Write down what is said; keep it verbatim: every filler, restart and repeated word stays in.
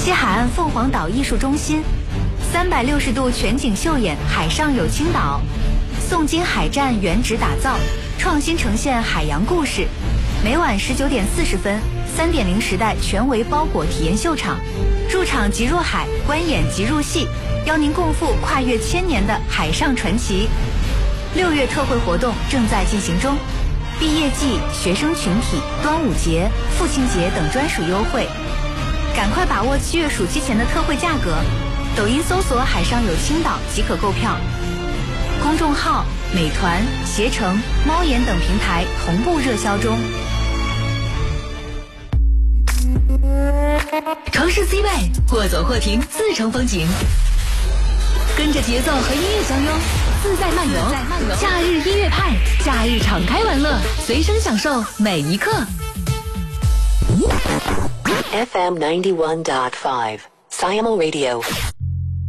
西海岸凤凰岛艺术中心，三百六十度全景秀演海上有青岛，宋金海战原址打造，创新呈现海洋故事。每晚十九点四十分，三点零时代全为包裹体验秀场，入场即入海，观演即入戏，邀您共赴跨越千年的海上传奇。六月特惠活动正在进行中，毕业季、学生群体、端午节、父亲节等专属优惠，赶快把握七月暑期前的特惠价格。抖音搜索海上有青岛即可购票，公众号美团、携程、猫眼等平台同步热销中。城市 C 位，或走或停，自成风景。跟着节奏和音乐相拥，自在漫游。假日音乐派，假日敞开玩乐，随身享受每一刻。 F M ninety-one point five Siamo Radio.